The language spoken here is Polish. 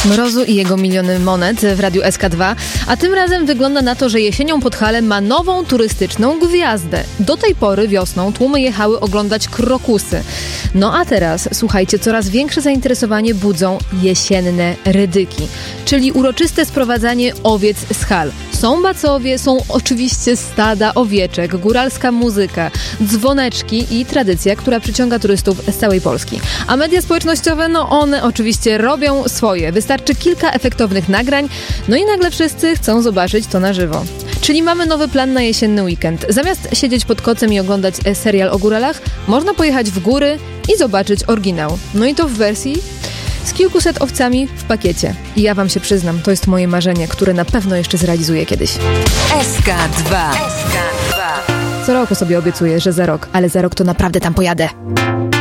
Mrozu i jego miliony monet w Radiu SK2, a tym razem wygląda na to, że jesienią Podhale ma nową turystyczną gwiazdę. Do tej pory wiosną tłumy jechały oglądać krokusy. No a teraz, słuchajcie, coraz większe zainteresowanie budzą jesienne rydyki, czyli uroczyste sprowadzanie owiec z hal. Są bacowie, są oczywiście stada owieczek, góralska muzyka, dzwoneczki i tradycja, która przyciąga turystów z całej Polski. A media społecznościowe, one oczywiście robią swoje. Wystarczy kilka efektownych nagrań, i nagle wszyscy chcą zobaczyć to na żywo. Czyli mamy nowy plan na jesienny weekend. Zamiast siedzieć pod kocem i oglądać serial o góralach, można pojechać w góry i zobaczyć oryginał. I to w wersji z kilkuset owcami w pakiecie. I ja wam się przyznam, to jest moje marzenie, które na pewno jeszcze zrealizuję kiedyś. SK2. Co roku sobie obiecuję, że za rok, ale za rok to naprawdę tam pojadę.